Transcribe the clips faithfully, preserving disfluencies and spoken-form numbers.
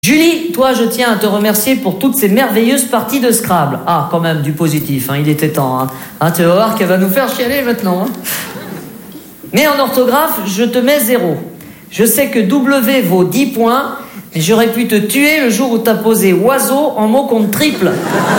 Julie, toi, je tiens à te remercier pour toutes ces merveilleuses parties de Scrabble. Ah, quand même, du positif, hein, il était temps. Hein. Hein, tu vas voir qu'elle va nous faire chialer maintenant. Hein. Mais en orthographe, je te mets zéro. Je sais que W vaut dix points, mais j'aurais pu te tuer le jour où t'as posé oiseau en mot compte triple.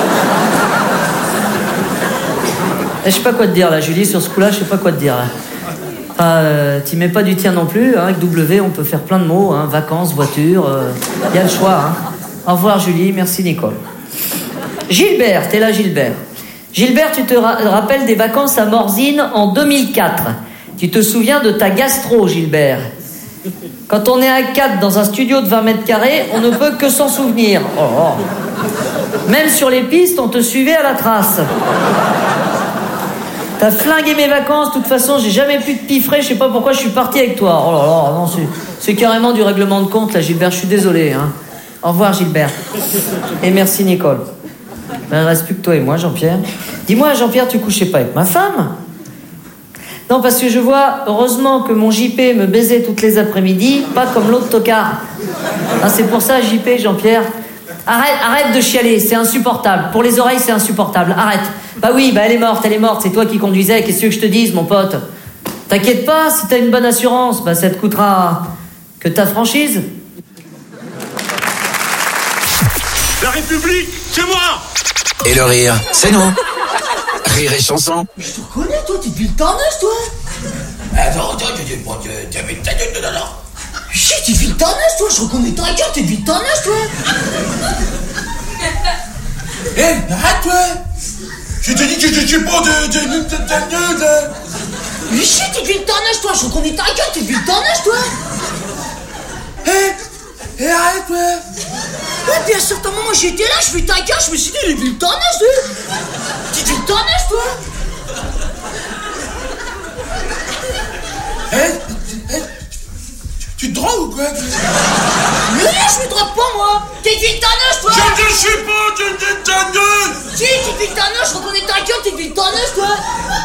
Je sais pas quoi te dire, là, Julie, sur ce coup-là, je sais pas quoi te dire, là. Euh, T'y mets pas du tien non plus, hein, avec W on peut faire plein de mots, hein, vacances, voiture, il euh, y a le choix. Hein. Au revoir Julie, merci Nicole. Gilbert, t'es là Gilbert. Gilbert, tu te ra- rappelles des vacances à Morzine en deux mille quatre. Tu te souviens de ta gastro Gilbert. Quand on est à quatre dans un studio de vingt mètres carrés, on ne peut que s'en souvenir. Oh, oh. Même sur les pistes, on te suivait à la trace. T'as flingué mes vacances, de toute façon, j'ai jamais pu te piffrer, je sais pas pourquoi je suis parti avec toi. Oh là là, non, c'est, c'est carrément du règlement de compte, là, Gilbert, je suis désolé. Hein. Au revoir, Gilbert. Et merci, Nicole. Ben, il ne reste plus que toi et moi, Jean-Pierre. Dis-moi, Jean-Pierre, tu couchais pas avec ma femme ? Non, parce que je vois, heureusement que mon J P me baisait toutes les après-midi, pas comme l'autre tocard. Ah, c'est pour ça, J P, Jean-Pierre. Arrête, arrête de chialer, c'est insupportable. Pour les oreilles, c'est insupportable. Arrête. Bah oui, bah elle est morte, elle est morte. C'est toi qui conduisais. Qu'est-ce que je te dise, mon pote ? T'inquiète pas, si t'as une bonne assurance, bah ça te coûtera que ta franchise. La République, c'est moi. Et le rire, c'est nous. Rire et chanson. Mais je te connais, toi, t'es depuis le tarnage, toi. Attends, attends, tu dis pas que t'avais ta gueule de nana. Chut, t'es depuis le tarnage, toi. Je reconnais ta gueule, t'es depuis le tarnage, toi. Hé, hey, arrête-toi. Je te dis que je suis pas de de de de de Mais chut, t'es depuis le tarnage, toi. Je reconnais ta gueule, t'es depuis le tarnage, toi. Hé, hé, arrête-toi. Ouais, puis à un certain moment, j'étais là, je fais ta gueule, je me suis dit, il est depuis le tarnage, toi. T'es depuis le tarnage, toi. Hé, hé, tu te drogues ou quoi? Mais je me drogue pas, moi. T'es depuis le tarnage, toi. Je ne suis pas de de tarnage. Si, t'es depuis le tarnage, je reconnais ta gueule, t'es depuis le tarnage, toi.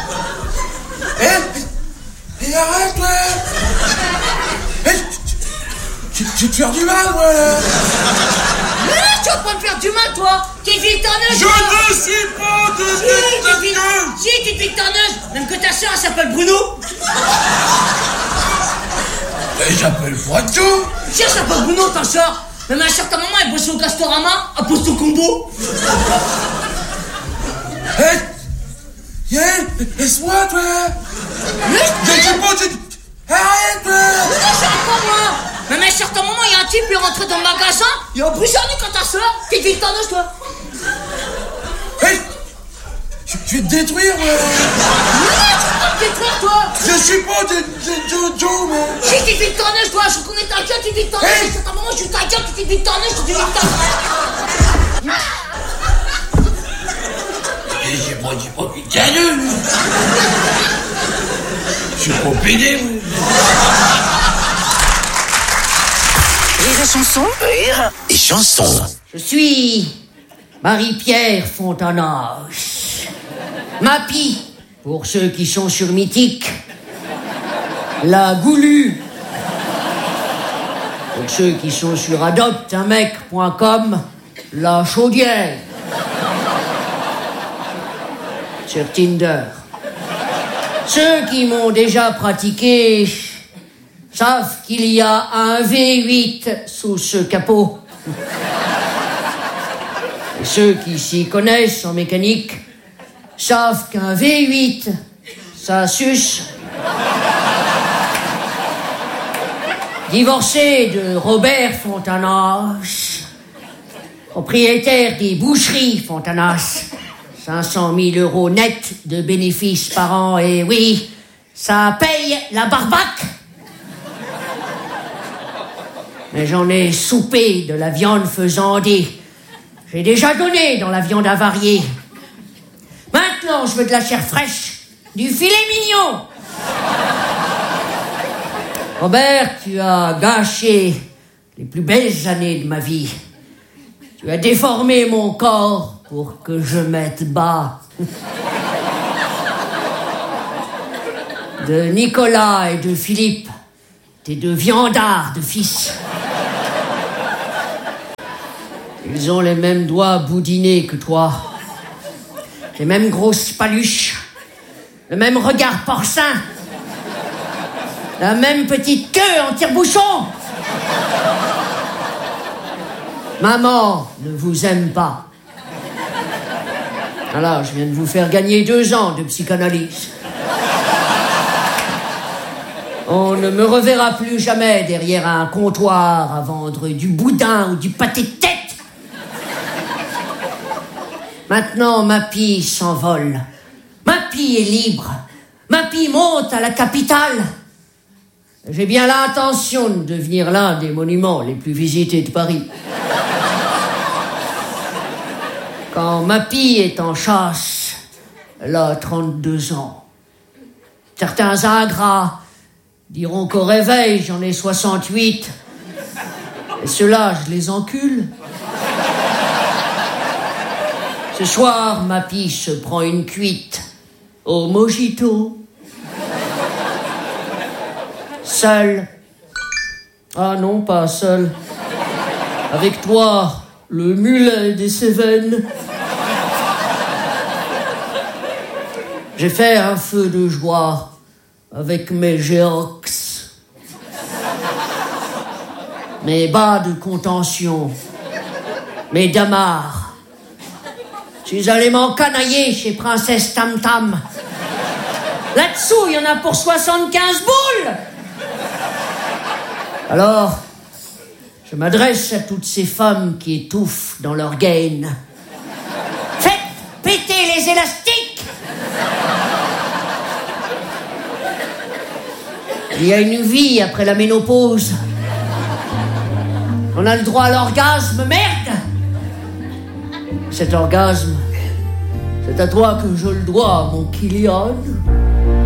Hé, hé, arrête-toi. Hé, tu tu te faire du mal, moi, là. Mais là, tu vas pas me faire du mal, toi. T'es depuis le tarnage. Je ne suis pas de Si, de t'es depuis tarnage. si, t'es depuis le tarnage. Même que ta soeur, elle s'appelle Bruno. Et j'appelle Froidou. Si, elle s'appelle Bruno, ta soeur. Même à un certain moment, elle bossait au Castorama, elle pose son combo. Hé, hé, laisse-moi, toi. Mais Je ne suis pas de... Arrête, toi. Mais non, j'arrête pas, moi. Même à un certain moment, il y a un type, il est rentré dans le magasin, il a brisé un nez quand ta soeur. T'es depuis le tarnage, toi. Hé, je je vais te détruire, moi. Mais non, tu vas pas me détruire, toi. Je suis pas de de Jojo, moi. Si, t'es depuis le tarnage, toi. Je reconnais ta gueule, t'es depuis le tarnage. Hey. À un certain moment, je suis ta gueule, t'es depuis le tarnage, t'es depuis le tarnage. Et j'ai pas dit pas putain de... Je suis pas pédé, moi. Rire et chanson. Rire et chanson. Je suis Marie-Pierre Fontanache. Mappy, pour ceux qui sont sur Mythique. La Goulue, pour ceux qui sont sur adopte un mec point com. La Chaudière, sur Tinder. Ceux qui m'ont déjà pratiqué savent qu'il y a un V huit sous ce capot. Et ceux qui s'y connaissent en mécanique savent qu'un V huit, ça suce. Divorcé de Robert Fontanache, propriétaire des boucheries Fontanache, cinq cent mille euros net de bénéfices par an, et oui, ça paye la barbaque. Mais j'en ai soupé de la viande faisandée. J'ai déjà donné dans la viande avariée. Maintenant, je veux de la chair fraîche, du filet mignon. Robert, tu as gâché les plus belles années de ma vie. Tu as déformé mon corps pour que je mette bas. De Nicolas et de Philippe, tes deux viandards de fils. Ils ont les mêmes doigts boudinés que toi. Les mêmes grosses paluches. Le même regard porcin. La même petite queue en tire-bouchon. Maman ne vous aime pas. Alors, je viens de vous faire gagner deux ans de psychanalyse. On ne me reverra plus jamais derrière un comptoir à vendre du boudin ou du pâté de tête. Maintenant, Mappy s'envole. Mappy est libre. Mappy monte à la capitale. J'ai bien l'intention de devenir l'un des monuments les plus visités de Paris. Quand Mappy est en chasse, elle a trente-deux ans. Certains ingrats diront qu'au réveil, j'en ai soixante-huit. Et ceux-là, je les encule. Ce soir, Mappy se prend une cuite au mojito. Seul. Ah non, pas seul. Avec toi, le mulet des Cévennes. J'ai fait un feu de joie avec mes géox, mes bas de contention, mes damars. Je suis allé m'encanailler chez Princesse Tam Tam. Là-dessous, il y en a pour soixante-quinze boules. Alors, je m'adresse à toutes ces femmes qui étouffent dans leur gaine. Faites péter les élastiques. Il y a une vie après la ménopause. On a le droit à l'orgasme, merde. Cet orgasme, c'est à toi que je le dois, mon Kylian.